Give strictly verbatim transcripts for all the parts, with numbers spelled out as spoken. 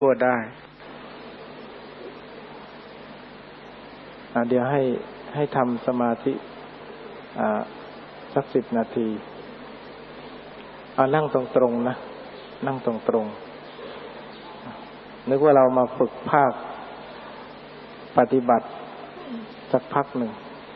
ตัวได้เดี๋ยวให้ให้ทำสมาธิสักสิบนาทีเอานั่งตรงๆนะนั่งตรงๆนึกว่าเรามาฝึกภาคปฏิบัติสักพักหนึ่ง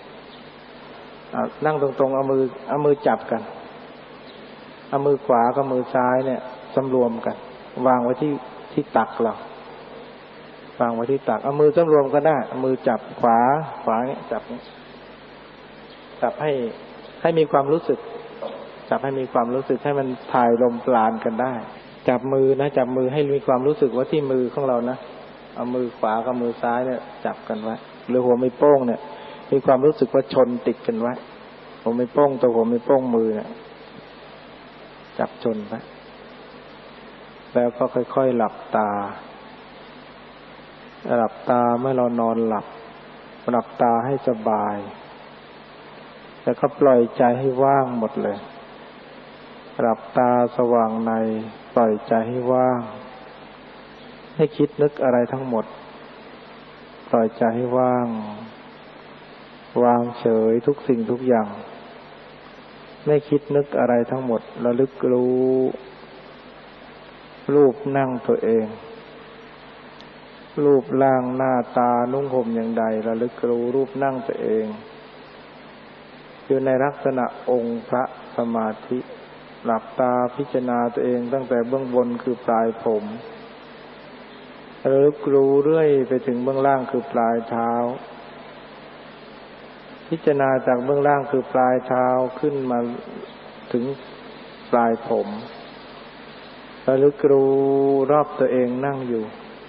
นั่งตรงๆเอามือเอามือจับกันเอามือขวากับมือซ้ายเนี่ยสำรวมกันวางไว้ที่ที่ตักเราวางไว้ที่ตักเอามือสำรวมก็ได้เอามือจับขวาขวาเนี่ยจับจับให้ให้มีความรู้สึกจับให้มีความรู้สึกให้มันถ่ายลมปราณกันได้จับมือนะจับมือให้มีความรู้สึกว่าที่มือของเรานะเอามือขวากับมือซ้ายเนี่ยจับกันไว้หรือหัวไม่โป้งเนี่ยมีความรู้สึกว่าชนติดกันไว้หัวไม่โป้งตัวหัวไม่โป้งมือเนี่ยจับชนไว้แล้วก็ค่อยๆหลับตาหลับตาเมื่อเรานอนหลับหลับตาให้สบายแล้วก็ปล่อยใจให้ว่างหมดเลยหลับตาสว่างในปล่อยใจให้ว่างให้คิดนึกอะไรทั้งหมดปล่อยใจให้ว่างวางเฉยทุกสิ่งทุกอย่างไม่คิดนึกอะไรทั้งหมดระลึกรู้รูปนั่งตัวเองรูปร่างหน้าตานุ่งห่มอย่างใดระลึกรู้รูปนั่งตัวเองอยู่ในลักษณะองค์พระสมาธิหลับตาพิจารณาตัวเองตั้งแต่เบื้องบนคือปลายผมระลึกรู้เรื่อยไปถึงเบื้องล่างคือปลายเท้าพิจารณาจากเบื้องล่างคือปลายเท้าขึ้นมาถึงปลายผมระลึกรู้รอบตัวเองนั่งอยู่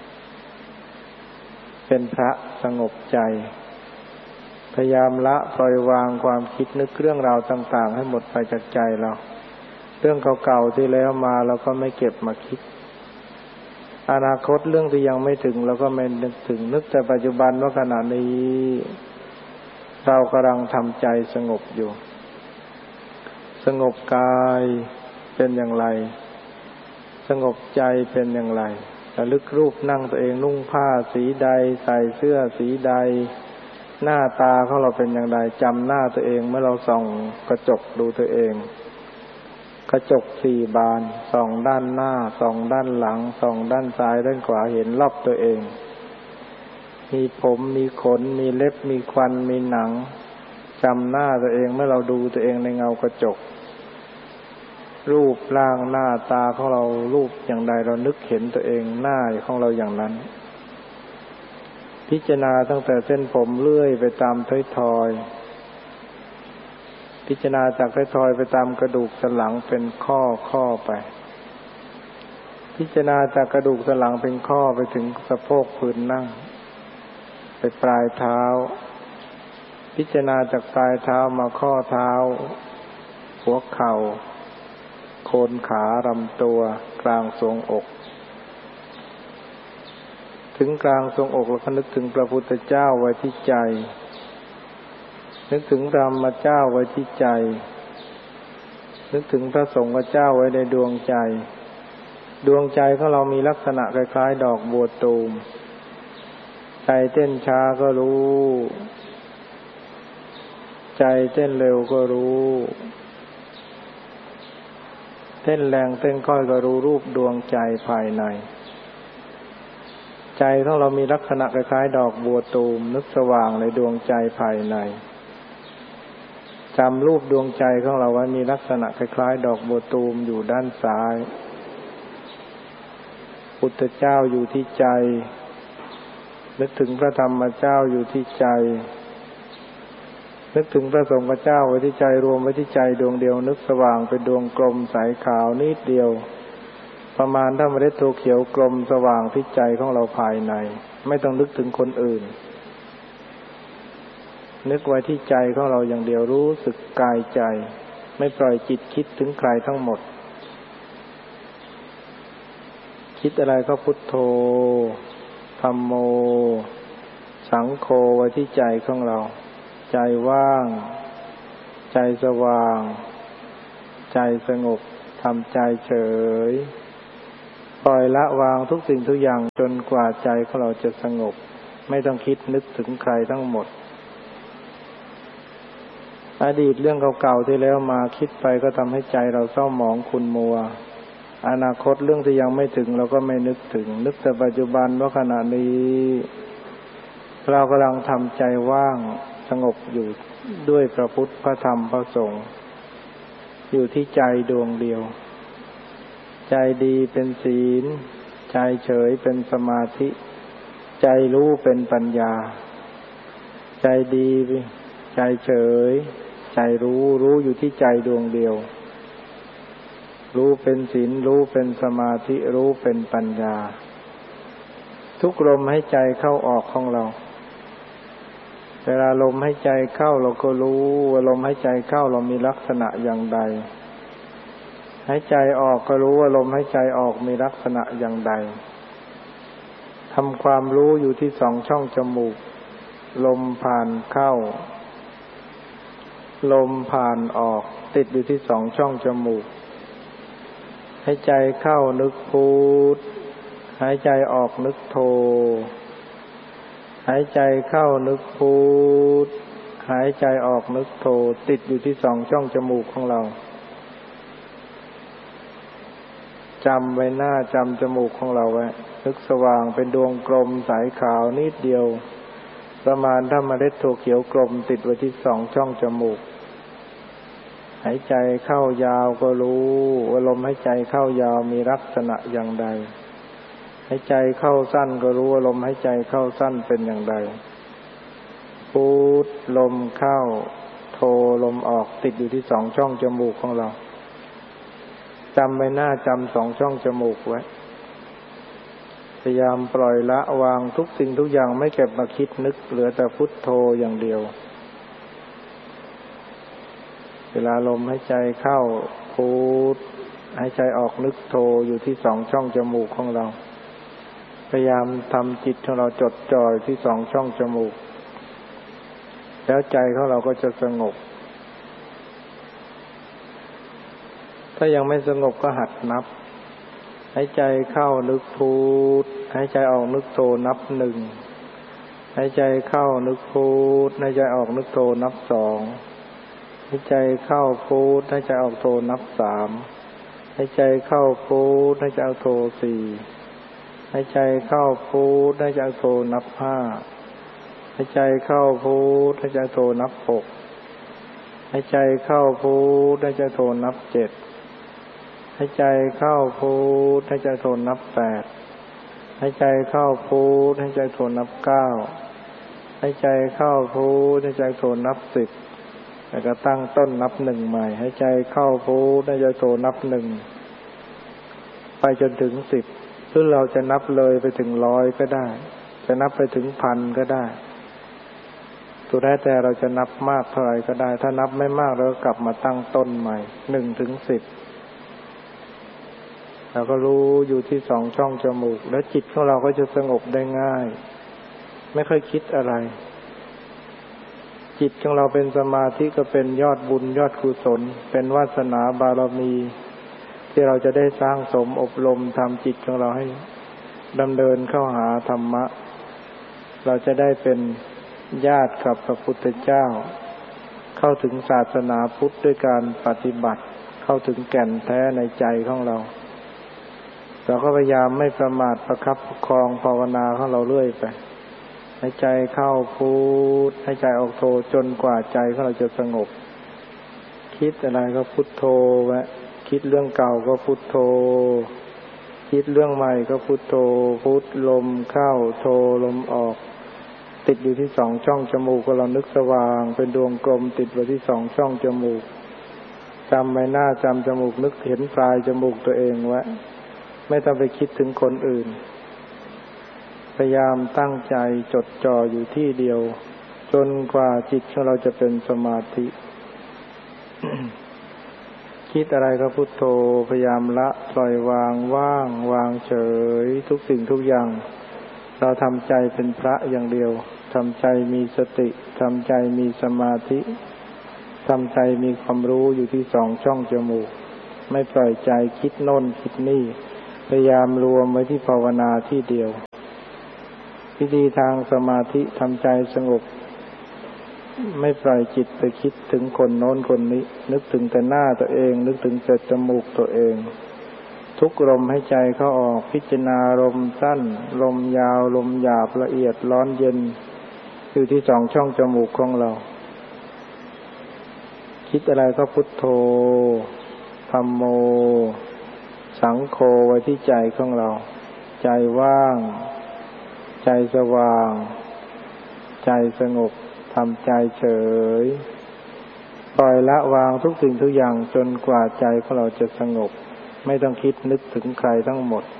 เป็นพระสงบใจพยายามละปล่อยวางความคิดนึกเรื่องราวต่างๆให้หมดไปจากใจเราเรื่องเก่าๆที่แล้วมาเราก็ไม่เก็บมาคิดอนาคตเรื่องที่ยังไม่ถึงเราก็ไม่นึกถึงนึกแต่ปัจจุบันว่าขณะนี้เรากำลังทำใจสงบอยู่สงบกายเป็นอย่างไรสงบใจเป็นอย่างไรระลึกรูปนั่งตัวเองนุ่งผ้าสีใดใส่เสื้อสีใดหน้าตาของเราเป็นอย่างไรจำหน้าตัวเองเมื่อเราส่องกระจกดูตัวเองกระจกสี่บานส่องด้านหน้าส่องด้านหลังส่องด้านซ้ายด้านขวาเห็นรอบตัวเองมีผมมีขนมีเล็บมีควันมีหนังจำหน้าตัวเองเมื่อเราดูตัวเองในเงากระจกรูปร่างหน้าตาของเรารูปอย่างใดเรานึกเห็นตัวเองหน้าของเราอย่างนั้นพิจารณาตั้งแต่เส้นผมเลื่อยไปตามท้ายทอยพิจารณาจากท้ายทอยไปตามกระดูกสันหลังเป็นข้อข้อไปพิจารณาจากกระดูกสันหลังเป็นข้อไปถึงสะโพกพื้นนั่งไปปลายเท้าพิจารณาจากปลายเท้ามาข้อเท้าหัวเข่าโคนขาลำตัวกลางทรวงอกถึงกลางทรวงอกแล้วก็นึกถึงพระพุทธเจ้าไว้ที่ใจนึกถึงธรรมเจ้าไว้ที่ใจนึกถึงพระสงฆ์เจ้าไว้ในดวงใจดวงใจของเรามีลักษณะคล้ายๆดอกบัวตูมใจเต้นช้าก็รู้ใจเต้นเร็วก็รู้เต้นแรงเต้นค่อยก็รู้รูปดวงใจภายในใจของเรามีลักษณะคล้ายๆดอกบัวตูมนึกสว่างในดวงใจภายในจำรูปดวงใจของเราไว้มีลักษณะคล้ายๆดอกบัวตูมอยู่ด้านซ้ายพุทธเจ้าอยู่ที่ใจนึกถึงพระธรรมเจ้าอยู่ที่ใจนึกถึงพระสงฆ์เจ้าไว้ที่ใจรวมไว้ที่ใจดวงเดียวนึกสว่างเป็นดวงกลมใสขาวนิดเดียวประมาณถ้าเมล็ดถั่วเขียวกลมสว่างที่ใจของเราภายในไม่ต้องนึกถึงคนอื่นนึกไว้ที่ใจของเราอย่างเดียวรู้สึกกายใจไม่ปล่อยจิตคิดถึงใครทั้งหมดคิดอะไรก็พุทโธธัมโมสังโฆไว้ที่ใจของเราใจว่างใจสว่างใจสงบทำใจเฉยปล่อยละวางทุกสิ่งทุกอย่างจนกว่าใจของเราจะสงบไม่ต้องคิดนึกถึงใครทั้งหมดอดีตเรื่องเก่าๆที่แล้วมาคิดไปก็ทำให้ใจเราเศร้าหมองขุ่นมัวอนาคตเรื่องที่ยังไม่ถึงเราก็ไม่นึกถึงนึกแต่ปัจจุบันว่าขณะนี้เรากำลังทำใจว่างสงบอยู่ด้วยพระพุทธพระธรรมพระสงฆ์อยู่ที่ใจดวงเดียวใจดีเป็นศีลใจเฉยเป็นสมาธิใจรู้เป็นปัญญาใจดีใจเฉยใจรู้รู้อยู่ที่ใจดวงเดียวรู้เป็นศีลรู้เป็นสมาธิรู้เป็นปัญญาทุกลมหายใจเข้าออกของเราเวลาลมหายใจเข้าเราก็รู้ว่าลมหายใจเข้าเรามีลักษณะอย่างใดหายใจออกก็รู้ว่าลมหายใจออกมีลักษณะอย่างใดทำความรู้อยู่ที่สองช่องจมูกลมผ่านเข้าลมผ่านออกติดอยู่ที่สองช่องจมูกหายใจเข้านึกพุทหายใจออกนึกโธหายใจเข้านึกพุทหายใจออกนึกโธติดอยู่ที่สองช่องจมูกของเราจำไว้หน้าจำจมูกของเราไว้นึกสว่างเป็นดวงกลมใสขาวนิดเดียวประมาณถ้าเมล็ดถั่วเขียวกลมติดไว้ที่สองช่องจมูกหายใจเข้ายาวก็รู้ว่าลมหายใจเข้ายาวมีลักษณะอย่างใดหายใจเข้าสั้นก็รู้ว่าลมหายใจเข้าสั้นเป็นอย่างไรพุทลมเข้าโธลมออกติดอยู่ที่สองช่องจมูกของเราจำไว้หน้าจำสองช่องจมูกไว้พยายามปล่อยละวางทุกสิ่งทุกอย่างไม่เก็บมาคิดนึกเหลือแต่พุทโธอย่างเดียวเวลาลมหายใจเข้าพุทหายใจออกนึกโธอยู่ที่สองช่องจมูกของเราพยายามทำจิตของเราจดจ่อที่สองช่องจมูกแล้วใจของเราก็จะสงบถ้ายังไม่สงบก็หัดนับหายใจเข้านึกพุทหายใจออกนึกโธนับหนึ่งหายใจเข้านึกพุทหายใจออกนึกโธนับสองหายใจเข้าพุทหายใจออกโธนับสามหายใจเข้าพุทหายใจออกโธสี่หายใจเข้าพุทหายใจออกโธนับห้าหายใจเข้าพุทหายใจออกโธนับหกหายใจเข้าพุทหายใจออกโธนับเจ็ดหายใจเข้าพุทหายใจออกโธนับแปดหายใจเข้าพุทหายใจออกโธนับเก้าหายใจเข้าพุทหายใจออกโธนับสิบแล้วก็ตั้งต้นนับหนึ่งใหม่หายใจเข้าพุทหายใจออกโธนับหนึ่งไปจนถึงสิบหรือเราจะนับเลยไปถึงร้อยก็ได้จะนับไปถึงพันก็ได้สุดแท้แต่เราจะนับมากเท่าไหร่ก็ได้ถ้านับไม่มากเราก็กลับมาตั้งต้นใหม่หนึ่งถึงสิบเราก็รู้อยู่ที่สองช่องจมูกแล้วจิตของเราก็จะสงบได้ง่ายไม่ค่อยคิดอะไรจิตของเราเป็นสมาธิก็เป็นยอดบุญยอดกุศลเป็นวาสนาบารมีที่เราจะได้สร้างสมอบรมทำจิตของเราให้ดำเนินเข้าหาธรรมะเราจะได้เป็นญาติกับพระพุทธเจ้าเข้าถึงศาสนาพุทธด้วยการปฏิบัติเข้าถึงแก่นแท้ในใจของเราเราก็พยายามไม่ประมาทประคับประคองภาวนาของเราเรื่อยไปหายใจเข้าพุทหายใจออกโธจนกว่าใจของเราจะสงบคิดอะไรก็พุทโธไว้คิดเรื่องเก่าก็พุทโธคิดเรื่องใหม่ก็พุทโธพุทลมเข้าโธลมออกติดอยู่ที่สองช่องจมูกก็เรานึกสว่างเป็นดวงกลมติดไว้ที่สองช่องจมูกจำไว้หน้าจำจมูกนึกเห็นปลายจมูกตัวเองไว้ไม่ต้องไปคิดถึงคนอื่นพยายามตั้งใจจดจ่ออยู่ที่เดียวจนกว่าจิตของเราจะเป็นสมาธิ คิดอะไรก็พุทโธพยายามละปล่อยวางว่างวางเฉยทุกสิ่งทุกอย่างเราทำใจเป็นพระอย่างเดียวทำใจมีสติทำใจมีสมาธิทำใจมีความรู้อยู่ที่สองช่องจมูกไม่ปล่อยใจคิดโน่นคิดนี่พยายามรวมไว้ที่ภาวนาที่เดียววิธีทางสมาธิทำใจสงบไม่ปล่อยจิตไปคิดถึงคนโน้นคนนี้นึกถึงแต่หน้าตัวเองนึกถึงแต่จมูกตัวเองทุกลมให้ใจเข้าออกพิจารณาลมสั้นลมยาวลมหยาบละเอียดร้อนเย็นอยู่ที่สองช่องจมูกของเราคิดอะไรก็พุทโธธัมโมสังโฆไว้ที่ใจของเราใจว่างใจสว่างใจสงบทำใจเฉยปล่อยละวางทุกสิ่งทุกอย่างจนกว่าใจของเราจะสงบไม่ต้องคิดนึกถึงใครทั้งหมด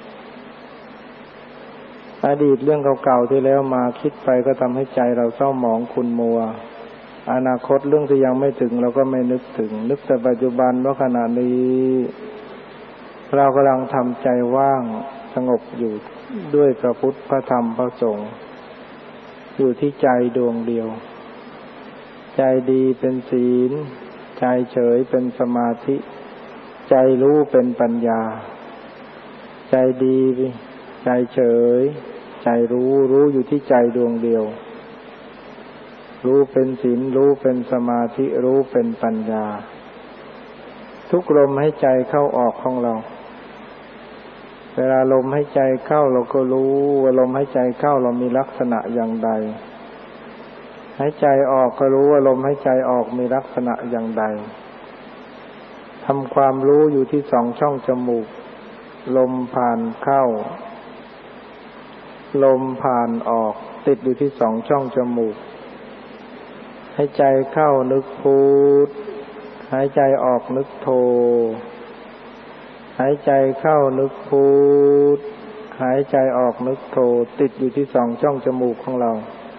อดีตเรื่องเก่าๆที่แล้วมาคิดไปก็ทำให้ใจเราเศร้าหมองขุ่นมัวอนาคตเรื่องที่ยังไม่ถึงเราก็ไม่นึกถึงนึกแต่ปัจจุบันว่าขณะนี้เรากำลังทำใจว่างสงบอยู่ด้วยพระพุทธพระธรรมพระสงฆ์อยู่ที่ใจดวงเดียวใจดีเป็นศีลใจเฉยเป็นสมาธิใจรู้เป็นปัญญาใจดีใจเฉยใจรู้รู้อยู่ที่ใจดวงเดียวรู้เป็นศีลรู้เป็นสมาธิรู้เป็นปัญญาทุกลมให้ใจเข้าออกของเราเวลาลมให้ใจเข้าเราก็รู้ว่าลมให้ใจเข้าเรามีลักษณะอย่างใดหายใจออกก็รู้ว่าลมหายใจออกมีลักษณะอย่างใดทำความรู้อยู่ที่สองช่องจมูกลมผ่านเข้าลมผ่านออกติดอยู่ที่สองช่องจมูกหายใจเข้านึกพุทหายใจออกนึกโธหายใจเข้านึกพุทหายใจออกนึกโธติดอยู่ที่สองช่องจมูกของเรา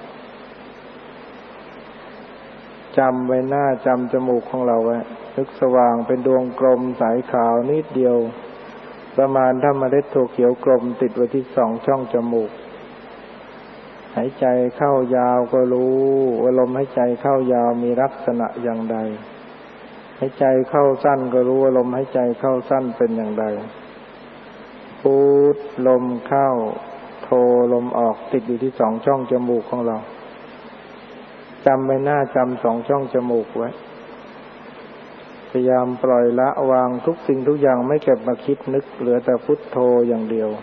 จำไว้หน้าจำจมูกของเราไว้นึกสว่างเป็นดวงกลมสายขาวนิดเดียวประมาณถ้าเมล็ดถั่วเขียวกลมติดไว้ที่สองช่องจมูกหายใจเข้ายาวก็รู้ว่าลมหายใจเข้ายาวมีลักษณะอย่างใดหายใจเข้าสั้นก็รู้ว่าลมหายใจเข้าสั้นเป็นอย่างใดพุทลมเข้าโธลมออกติดอยู่ที่สองช่องจมูกของเราจำไว้หน้าจำสองช่องจมูกไว้พยายามปล่อยละวางทุกสิ่งทุกอย่างไม่เก็บมาคิดนึกเหลือแต่พุทโธอย่างเดียว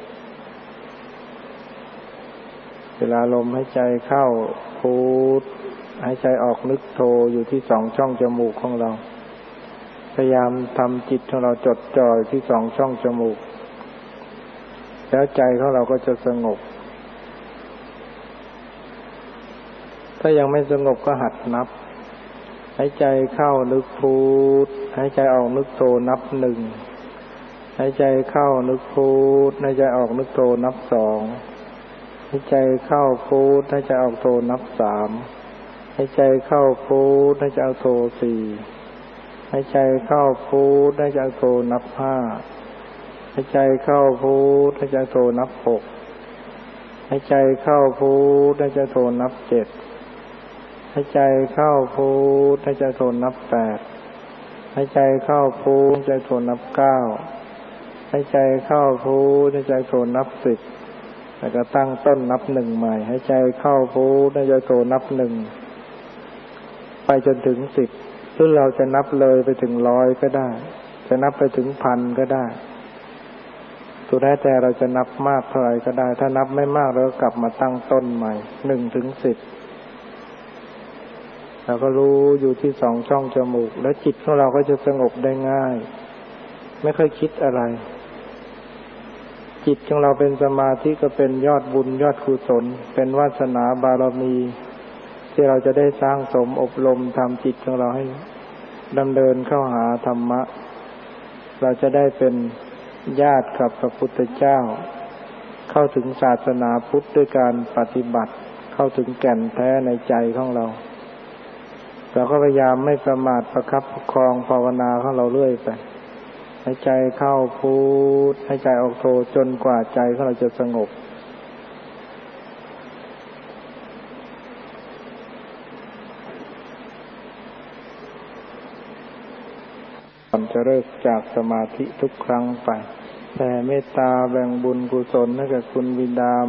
เวลาลมหายใจเข้าพุทหายใจออกนึกโธอยู่ที่สองช่องจมูกของเราพยายามทำจิตของเราจดจ่อที่สองช่องจมูกแล้วใจของเราก็จะสงบถ้ายังไม่สงบก็หัดนับหายใจเข้านึกพุทหายใจออกนึกโธนับหนึ่งหายใจเข้านึกพุทหายใจออกนึกโธนับสองหายใจเข้าพุทหายใจออกโธนับสามหายใจเข้าพุทหายใจออกโธสี่หายใจเข้าพุทหายใจออกโธนับห้าหายใจเข้าพุทหายใจออกโธนับหกหายใจเข้าพุทหายใจออกโธนับเจ็ดหายใจเข้าพุทหายใจโทนับแปดหายใจเข้าพุทหายใจโทนับเก้าหายใจเข้าพุทหายใจโทนับสิบแล้วก็ตั้งต้นนับหนึ่งใหม่หายใจเข้าพุทหายใจโทนับหนึ่งไปจนถึงสิบหรือเราจะนับเลยไปถึงร้อยก็ได้จะนับไปถึงพันก็ได้สุดแท้แต่เราจะนับมากเท่าไหร่ก็ได้ถ้านับไม่มากเราก็กลับมาตั้งต้นใหม่หนึ่งถึงสิบเราก็รู้อยู่ที่สองช่องจมูกแล้วจิตของเราก็จะสงบได้ง่ายไม่ค่อยคิดอะไรจิตของเราเป็นสมาธิก็เป็นยอดบุญยอดกุศลเป็นวาสนาบารมีที่เราจะได้สร้างสมอบรมทำจิตของเราให้ดำเนินเข้าหาธรรมะเราจะได้เป็นญาติกับพระพุทธเจ้าเข้าถึงศาสนาพุทธด้วยการปฏิบัติเข้าถึงแก่นแท้ในใจของเราเราก็พยายามไม่ประมาทประคับประคองภาวนาของเราเรื่อยไปหายใจเข้าพุทหายใจออกโธจนกว่าใจของเราจะสงบก่อนจะเลิกจากสมาธิทุกครั้งไปแผ่เมตตาแบ่งบุญกุศลให้กับคุณบิดา